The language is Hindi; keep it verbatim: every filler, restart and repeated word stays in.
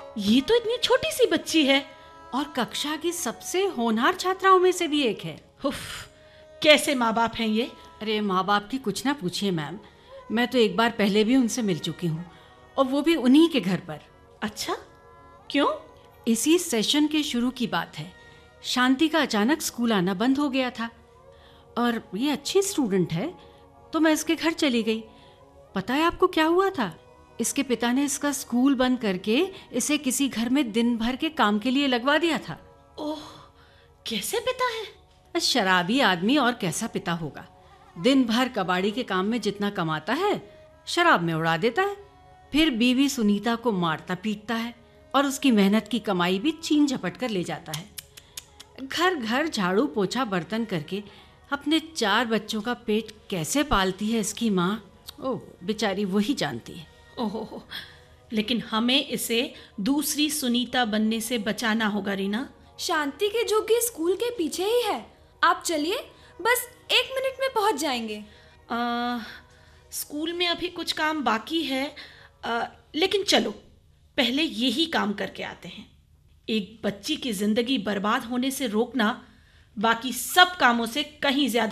ये तो इतनी छोटी सी बच्ची है और कक्षा की सबसे होनहार छात्राओं में से भी एक है। उफ, कैसे माँ बाप हैं ये? अरे माँ बाप की कुछ ना पूछिए मैम, मैं तो एक बार पहले भी उनसे मिल चुकी हूँ, और वो भी उन्हीं के घर पर। अच्छा, क्यों? इसी सेशन के शुरू की बात है। शांति का अचानक स्कूल आना बंद हो गया था और ये अच्छी स्टूडेंट है, तो मैं इसके घर चली गई। पता है आपको क्या हुआ था? इसके पिता ने इसका स्कूल बंद करके इसे किसी घर में दिन भर के काम के लिए लगवा दिया था। ओह, कैसे पिता है? शराबी आदमी, और कैसा पिता होगा। दिन भर कबाड़ी के काम में जितना कमाता है शराब में उड़ा देता है, फिर बीवी सुनीता को मारता पीटता है और उसकी मेहनत की कमाई भी छीन झपट कर ले जाता है। घर घर झाड़ू पोछा बर्तन करके अपने चार बच्चों का पेट कैसे पालती है इसकी माँ, ओह बेचारी वही जानती है। ओहो, लेकिन हमें इसे दूसरी सुनीता बनने से बचाना होगा रीना। शांति की झुग्गी स्कूल के पीछे ही है, आप चलिए, बस एक मिनट में पहुंच जाएंगे। आ, स्कूल में अभी कुछ काम बाकी है, आ, लेकिन चलो पहले यही काम करके आते हैं। एक बच्ची की जिंदगी बर्बाद होने से रोकना बाकी सब कामों से कहीं ज्यादा